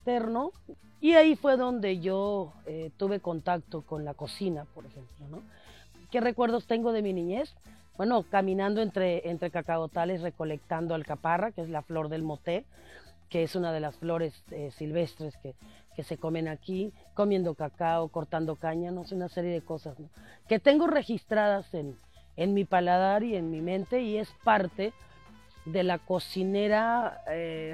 materno, y ahí fue donde yo tuve contacto con la cocina, por ejemplo, ¿no? ¿Qué recuerdos tengo de mi niñez? Bueno, caminando entre cacaotales recolectando alcaparra, que es la flor del moté, que es una de las flores silvestres que se comen aquí, comiendo cacao, cortando cáñanos, una serie de cosas, ¿no? Que tengo registradas en mi paladar y en mi mente, y es parte de la cocinera,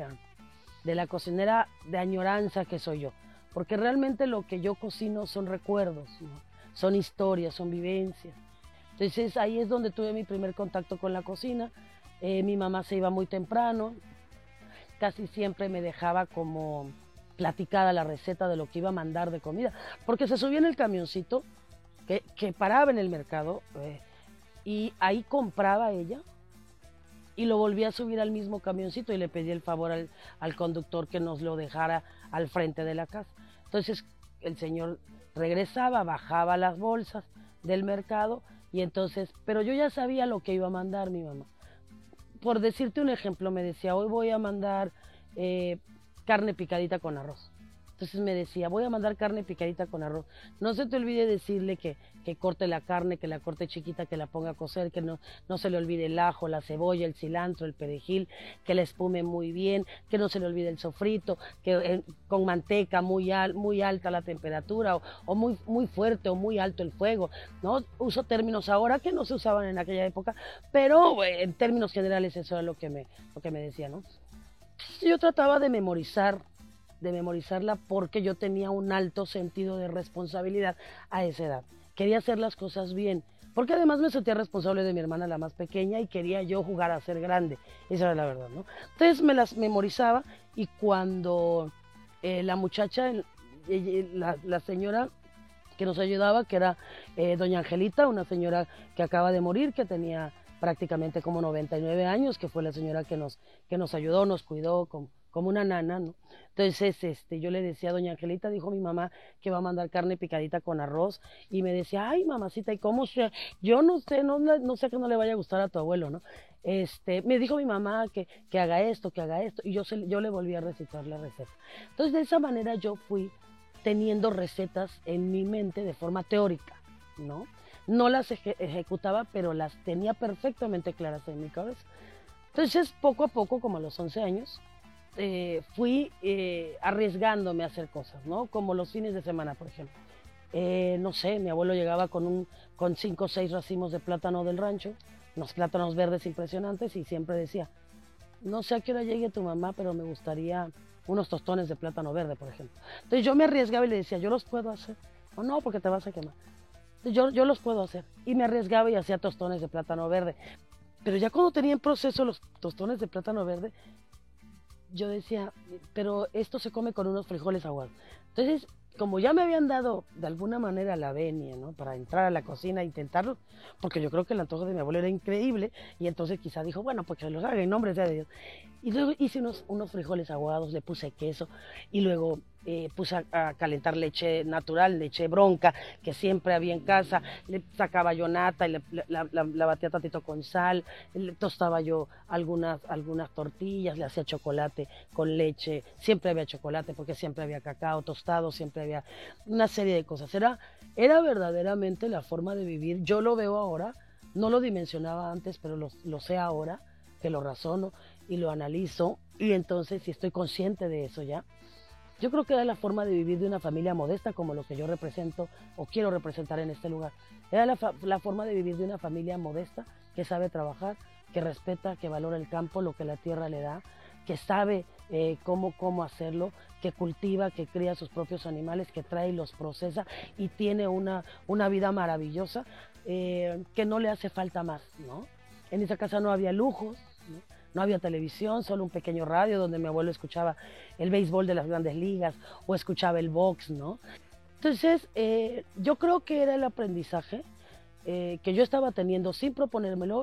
de añoranza que soy yo, porque realmente lo que yo cocino son recuerdos, ¿no? Son historias, son vivencias. Entonces ahí es donde tuve mi primer contacto con la cocina. Mi mamá se iba muy temprano, casi siempre me dejaba como platicada la receta de lo que iba a mandar de comida, porque se subía en el camioncito que paraba en el mercado, y ahí compraba ella y lo volvía a subir al mismo camioncito y le pedí el favor al conductor que nos lo dejara al frente de la casa. Entonces el señor regresaba, bajaba las bolsas del mercado y entonces, pero yo ya sabía lo que iba a mandar mi mamá. Por decirte un ejemplo, me decía, hoy voy a mandar eh, carne picadita con arroz. Entonces me decía, voy a mandar carne picadita con arroz. No se te olvide decirle que corte la carne, que la corte chiquita, que la ponga a cocer, que no se le olvide el ajo, la cebolla, el cilantro, el perejil, que la espume muy bien, que no se le olvide el sofrito, que con manteca muy alta la temperatura, o muy fuerte o muy alto el fuego, ¿no? Uso términos ahora que no se usaban en aquella época, pero en términos generales eso era lo que me decía, ¿no? Yo trataba de memorizarla porque yo tenía un alto sentido de responsabilidad a esa edad. Quería hacer las cosas bien, porque además me sentía responsable de mi hermana la más pequeña y quería yo jugar a ser grande, esa era la verdad, ¿no? Entonces me las memorizaba y cuando la muchacha, la señora que nos ayudaba, que era doña Angelita, una señora que acaba de morir, que tenía prácticamente como 99 años, que fue la señora que nos ayudó, nos cuidó como una nana, ¿no? Entonces, yo le decía a doña Angelita, dijo mi mamá que va a mandar carne picadita con arroz, y me decía, ay, mamacita, ¿y cómo se? Yo no sé, no sé que no le vaya a gustar a tu abuelo, ¿no? Me dijo mi mamá que haga esto, y yo le volví a recitar la receta. Entonces, de esa manera yo fui teniendo recetas en mi mente de forma teórica, ¿no? No las ejecutaba, pero las tenía perfectamente claras en mi cabeza. Entonces, poco a poco, como a los 11 años, fui arriesgándome a hacer cosas, ¿no? Como los fines de semana, por ejemplo. No sé, mi abuelo llegaba con 5 o 6 racimos de plátano del rancho, unos plátanos verdes impresionantes, y siempre decía, no sé a qué hora llegue tu mamá, pero me gustaría unos tostones de plátano verde, por ejemplo. Entonces yo me arriesgaba y le decía, yo los puedo hacer. O no, porque te vas a quemar. Yo los puedo hacer. Y me arriesgaba y hacía tostones de plátano verde. Pero ya cuando tenía en proceso los tostones de plátano verde, yo decía, pero esto se come con unos frijoles aguados. Entonces, como ya me habían dado de alguna manera la venia, ¿no? Para entrar a la cocina e intentarlo, porque yo creo que el antojo de mi abuelo era increíble, y entonces quizá dijo, bueno, pues que los haga en nombre sea de Dios. Y luego hice unos frijoles aguados, le puse queso, y luego puse a calentar leche natural, leche bronca, que siempre había en casa, le sacaba yo nata y la batía tantito con sal, le tostaba yo algunas tortillas, le hacía chocolate con leche, siempre había chocolate porque siempre había cacao tostado, siempre había una serie de cosas. Era verdaderamente la forma de vivir. Yo lo veo ahora, no lo dimensionaba antes, pero lo sé ahora, que lo razono y lo analizo, y entonces si estoy consciente de eso ya. Yo creo que era la forma de vivir de una familia modesta, como lo que yo represento o quiero representar en este lugar. Era la forma de vivir de una familia modesta que sabe trabajar, que respeta, que valora el campo, lo que la tierra le da, que sabe cómo hacerlo, que cultiva, que cría sus propios animales, que trae y los procesa, y tiene una vida maravillosa, que no le hace falta más, ¿no? En esa casa no había lujos, ¿no? No había televisión, solo un pequeño radio donde mi abuelo escuchaba el béisbol de las grandes ligas o escuchaba el box, ¿no? Entonces, yo creo que era el aprendizaje que yo estaba teniendo sin proponérmelo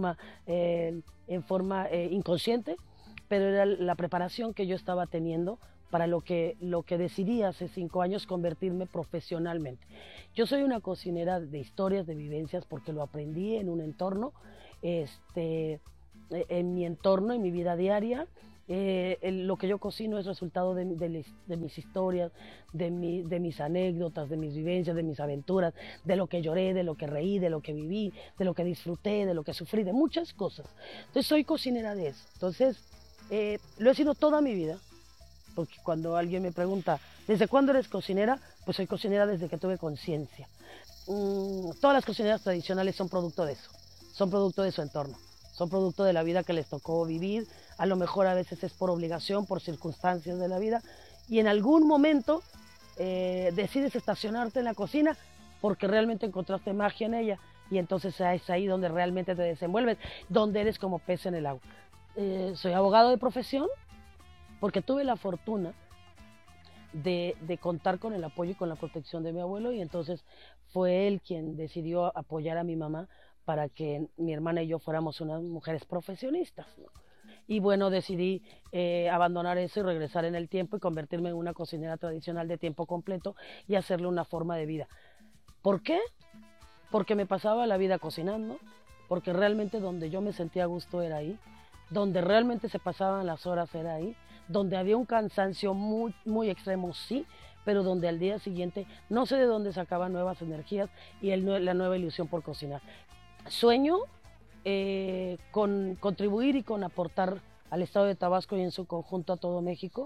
en forma inconsciente, pero era la preparación que yo estaba teniendo para lo que decidí hace 5 años convertirme profesionalmente. Yo soy una cocinera de historias, de vivencias, porque lo aprendí en un entorno, en mi entorno, en mi vida diaria, Lo que yo cocino es resultado de mis historias, de mis anécdotas, de mis vivencias, de mis aventuras, de lo que lloré, de lo que reí, de lo que viví, de lo que disfruté, de lo que sufrí, de muchas cosas. Entonces soy cocinera de eso. Entonces lo he sido toda mi vida, porque cuando alguien me pregunta, ¿desde cuándo eres cocinera? Pues soy cocinera desde que tuve conciencia. Todas las cocineras tradicionales son producto de eso, son producto de su entorno, son producto de la vida que les tocó vivir, a lo mejor a veces es por obligación, por circunstancias de la vida, y en algún momento decides estacionarte en la cocina porque realmente encontraste magia en ella, y entonces es ahí donde realmente te desenvuelves, donde eres como pez en el agua. Soy abogado de profesión porque tuve la fortuna de contar con el apoyo y con la protección de mi abuelo, y entonces fue él quien decidió apoyar a mi mamá para que mi hermana y yo fuéramos unas mujeres profesionistas, ¿no? Y bueno, decidí abandonar eso y regresar en el tiempo y convertirme en una cocinera tradicional de tiempo completo y hacerle una forma de vida. ¿Por qué? Porque me pasaba la vida cocinando, porque realmente donde yo me sentía a gusto era ahí, donde realmente se pasaban las horas era ahí, donde había un cansancio muy, muy extremo, sí, pero donde al día siguiente no sé de dónde sacaba nuevas energías y la nueva ilusión por cocinar. Sueño con contribuir y con aportar al estado de Tabasco y en su conjunto a todo México,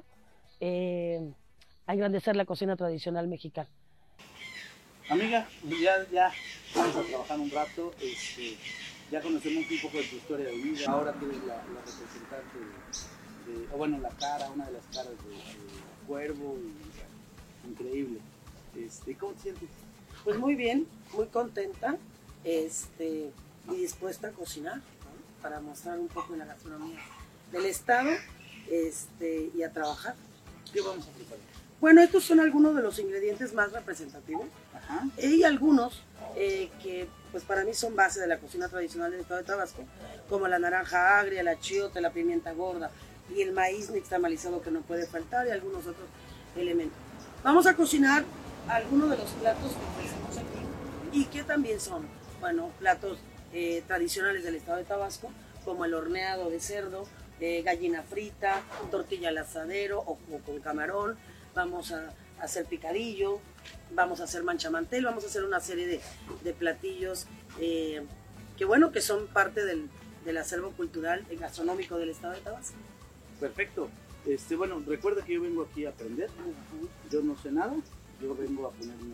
a engrandecer la cocina tradicional mexicana. Amiga, ya vamos a trabajar un rato, ya conocemos un poco de tu historia de vida, ahora tú eres la representante o bueno, la cara, una de las caras de Cuervo, y, increíble. ¿Cómo te sientes? Pues muy bien, muy contenta y dispuesta a cocinar, ¿no? Para mostrar un poco de la gastronomía del estado y a trabajar. ¿Qué vamos a preparar? Bueno, estos son algunos de los ingredientes más representativos. Ajá. Y algunos que pues para mí son base de la cocina tradicional del estado de Tabasco, como la naranja agria, la chiote, la pimienta gorda y el maíz nixtamalizado que no puede faltar, y algunos otros elementos. Vamos a cocinar algunos de los platos que ofrecemos aquí y que también son, bueno, platos tradicionales del estado de Tabasco, como el horneado de cerdo, gallina frita, tortilla al asadero o con camarón. Vamos a hacer picadillo, vamos a hacer manchamantel, vamos a hacer una serie de platillos que bueno, que son parte del acervo cultural y gastronómico del estado de Tabasco. Perfecto. Bueno, recuerda que yo vengo aquí a aprender, yo no sé nada, yo vengo a ponerme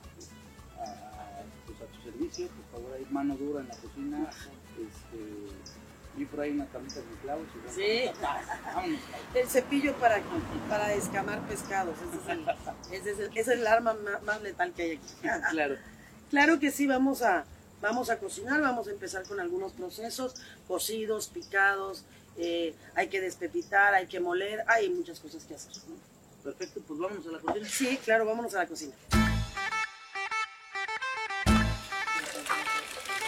a tu servicio, por favor, hay mano dura en la cocina, vi por ahí una tablita de clavos. Sí, vámonos. El cepillo para descamar pescados, esa es el arma más letal que hay aquí. Claro. Claro que sí, vamos a cocinar, vamos a empezar con algunos procesos, cocidos, picados, hay que despepitar, hay que moler, hay muchas cosas que hacer, ¿no? Perfecto, pues vámonos a la cocina. Sí, claro, vámonos a la cocina.